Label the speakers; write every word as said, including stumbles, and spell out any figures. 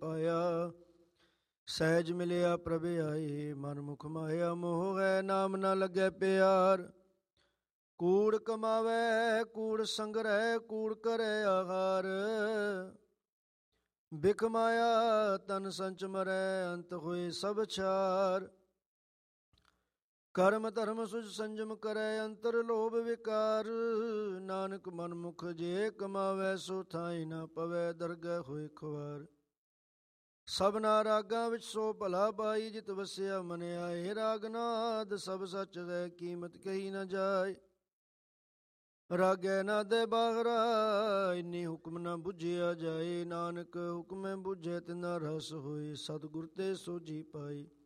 Speaker 1: ਪਾਇਆ। ਸਹਿਜ ਮਿਲਿਆ ਪ੍ਰਭ ਆਏ, ਮਨ ਮੁਖ ਮਾਇਆ ਮੋਹ ਹੈ, ਨਾਮ ਨਾ ਲੱਗੈ ਪਿਆਰ। ਕੂੜ ਕਮਾਵੈ ਕੂੜ ਸੰਗ੍ਰਹਿ, ਕੂੜ ਕਰੈ ਆਹਾਰ। ਬਿਖ ਮਾਇਆ ਤਨ ਸੰਚ ਮਰੈ, ਅੰਤ ਹੋਏ ਸਭ ਛਾਰ। ਕਰਮ ਧਰਮ ਸੁਜ ਸੰਜਮ ਕਰੈ, ਅੰਤਰ ਲੋਭ ਵਿਕਾਰ। ਨਾਨਕ ਮਨ ਮੁਖ ਜੇ ਕਮਾਵੈ, ਸੋ ਥਾਈ ਨਾ ਪਵੈ, ਦਰਗਹਿ ਹੋਏ ਖੁਆਰ। ਸਭਨਾ ਰਾਗਾਂ ਵਿੱਚ ਸੋ ਭਲਾ ਪਾਈ, ਜਿਤ ਵਸਿਆ ਮਨ ਆਏ। ਰਾਗਨਾਦ ਸਭ ਸੱਚ ਹੈ, ਕੀਮਤ ਕਹੀ ਨਾ ਜਾਏ। ਰਾਗੈ ਨਾਦੈ ਬਾਹਰਾ, ਇੰਨੀ ਹੁਕਮ ਨਾ ਬੁਝਿਆ ਜਾਏ। ਨਾਨਕ ਹੁਕਮੈ ਬੁਝੈ ਤਿਨਾ ਰਸ ਹੋਏ, ਸਤਿਗੁਰ ਤੇ ਸੋਝੀ ਪਾਈ।